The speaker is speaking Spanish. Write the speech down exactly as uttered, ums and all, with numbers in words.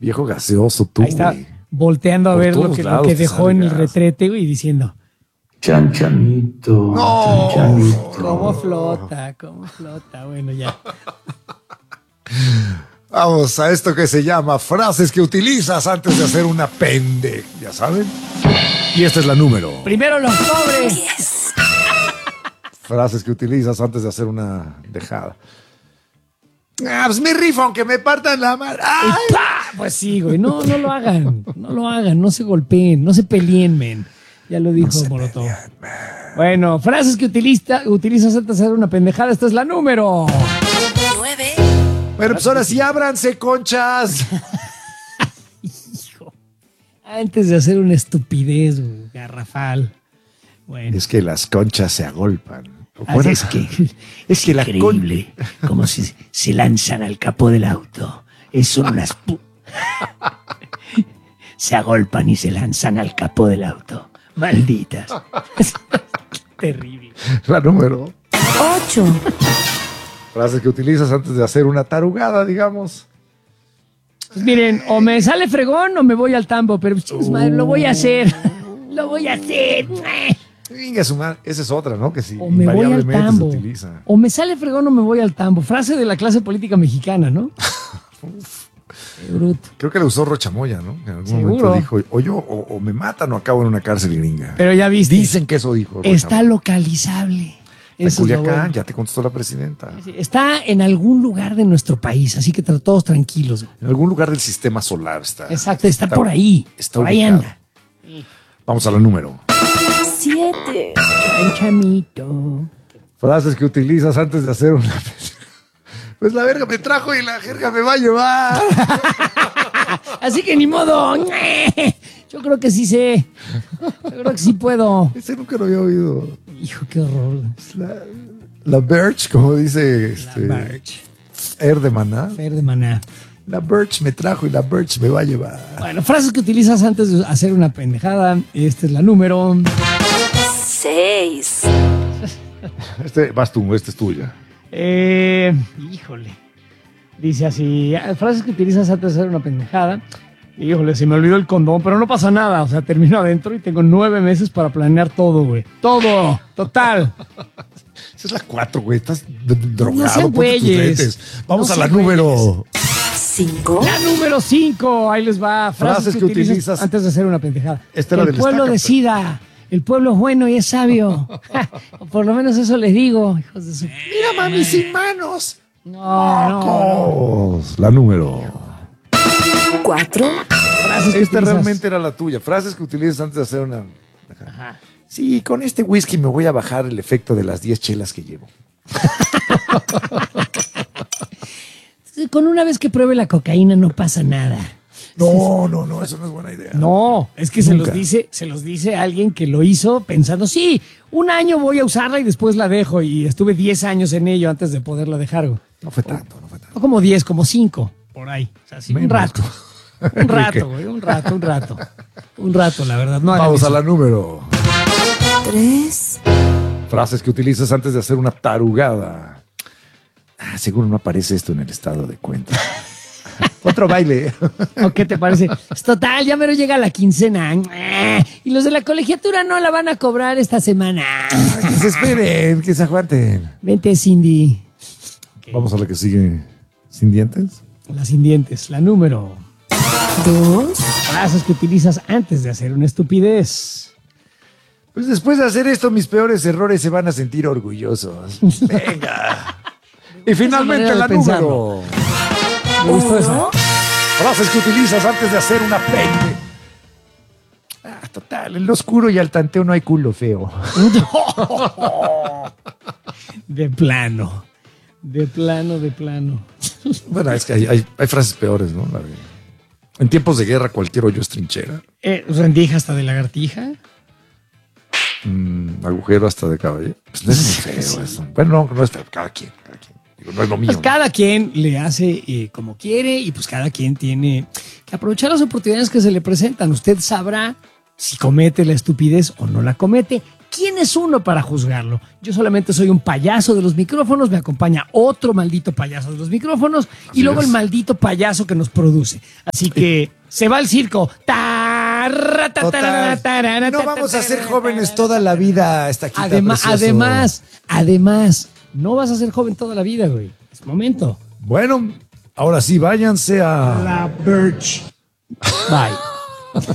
Viejo gaseoso tú, Ahí está, güey. volteando a Por ver lo todos que, lo lados que te dejó sale en el gas. retrete, güey, y diciendo, Chan chanito, No. chan chanito. ¿cómo flota? ¿Cómo flota? Bueno, ya. Vamos a esto que se llama frases que utilizas antes de hacer una pende. ¿Ya saben? Y esta es la número. Primero los pobres. Frases que utilizas antes de hacer una dejada. Ah, pues mi rifo, aunque me partan la madre. ¡Ay! ¡Pa! Pues sí, güey. No, no lo hagan. No lo hagan. No se golpeen. No se peleen, men. Ya lo dijo No se Molotov. pelean, man. Bueno, frases que utiliza, utilizas antes de hacer una pendejada. Esta es la número. nueve. Bueno, pues ahora sí, ábranse, conchas. Hijo. Antes de hacer una estupidez, güey, garrafal. Bueno. Es que las conchas se agolpan. Así Es que es que la increíble como si se lanzan al capó del auto. Es son unas pu- se agolpan y se lanzan al capó del auto. Malditas. Terrible. La número. ocho. Frases que utilizas antes de hacer una tarugada, digamos. Pues miren, o me sale fregón o me voy al tambo, pero pues, chicos, madre, lo voy a hacer. Lo voy a hacer. Venga, su madre. Esa es otra, ¿no? Que sí, O me voy al invariablemente se tambo. utiliza. O me sale fregón o me voy al tambo. Frase de la clase política mexicana, ¿no? Qué bruto. Creo que le usó Rochamoya, ¿no? En algún Seguro. momento dijo, o yo, o, o me matan o acabo en una cárcel gringa. Pero ya viste. Dicen que eso dijo Está Rochamoya. localizable. En Eso es lo Culiacán, bueno. ya te contestó la presidenta. Sí, está en algún lugar de nuestro país, así que tra- todos tranquilos. En algún lugar del sistema solar está. Exacto, está, por ahí. Está por ahí ubicado. anda. Vamos a la número. siete. Ay, chamito. Frases que utilizas antes de hacer una... Pues la verga me trajo y la jerga me va a llevar. Así que ni modo. Yo creo que sí sé. Yo creo que sí puedo. Ese nunca lo había oído. Hijo, qué horror. La, la Birch, como dice este, La Birch. Air de Maná. Fer de Maná. La Birch me trajo y la Birch me va a llevar. Bueno, frases que utilizas antes de hacer una pendejada. Esta es la número. seis. Este, vas tú, este es tuya. Eh, híjole. Dice así, ah, frases que utilizas antes de hacer una pendejada. Híjole, se me olvidó el condón, pero no pasa nada. O sea, termino adentro y tengo nueve meses para planear todo, güey. Todo, total. Esa es la cuatro, güey. Estás d- d- drogado. No sean ponte tus güeyes. lentes. Vamos No a la sean número. cinco. La número cinco, ahí les va. Frases, Frases que, que utilizas, utilizas. antes de hacer una pendejada. Esta era el del pueblo Estaca, decida. El pueblo es bueno y es sabio. O por lo menos eso les digo, hijos de su... Mira, mami, sin manos. No, no. Oh, la número. cuatro. Frases que Esta utilizas. realmente era la tuya. Frases que utilizas antes de hacer una... Sí, con este whisky me voy a bajar el efecto de las diez chelas que llevo. Con una vez que pruebe la cocaína no pasa nada. No, no, no, eso no es buena idea. No, es que se Nunca. los dice, se los dice alguien que lo hizo pensando, sí, un año voy a usarla y después la dejo. Y estuve diez años en ello antes de poderla dejar. güey. No fue tanto, no fue tanto. No como diez, como cinco, por ahí. O sea, sí, un Menos. rato. Un rato, güey, un rato, un rato. Un rato, la verdad. No hagan Vamos a eso. la número. tres. Frases que utilizas antes de hacer una tarugada. Ah, seguro no aparece esto en el estado de cuenta. Otro baile. ¿O qué te parece? Es total, ya mero llega la quincena. Y los de la colegiatura no la van a cobrar esta semana. Que se esperen, que se aguanten. Vente, Cindy. Vamos a la que sigue. ¿Sin dientes? La sin dientes, la número. dos. Frases que utilizas antes de hacer una estupidez. Pues después de hacer esto, mis peores errores se van a sentir orgullosos. Venga. Y finalmente manera de la pensarlo. número. Me gustó eso. Frases que utilizas antes de hacer una pende. Ah, total, en lo oscuro y al tanteo no hay culo feo. De plano. De plano, de plano. Bueno, es que hay, hay- hay frases peores, ¿no? La de, en tiempos de guerra cualquier hoyo es trinchera. Eh, rendija hasta de lagartija. Mm, agujero hasta de caballero. Pues no es muy feo eso. Bueno, no, no es feo. Cada quien, cada quien. Digo, no es lo mío. Pues ¿no? cada quien le hace eh, como quiere y pues cada quien tiene que aprovechar las oportunidades que se le presentan. Usted sabrá si comete la estupidez o no la comete. ¿Quién es uno para juzgarlo? Yo solamente soy un payaso de los micrófonos, me acompaña otro maldito payaso de los micrófonos y Así luego es. el maldito payaso que nos produce. Así que se va al circo. Total. No vamos a ser jóvenes toda la vida hasta aquí. Además, además, además, no vas a ser joven toda la vida, güey. Es momento. Bueno, ahora sí, váyanse a... La Birch. Bye.